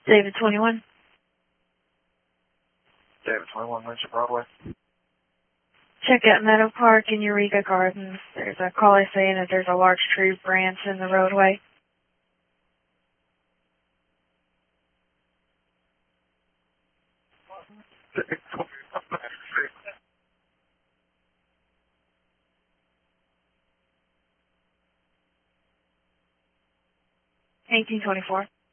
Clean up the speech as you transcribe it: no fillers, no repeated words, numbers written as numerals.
David 21. David 21, Windsor Broadway. Check out Meadow Park and Eureka Gardens. There's a caller saying that there's a large tree branch in the roadway. David 21, 1824.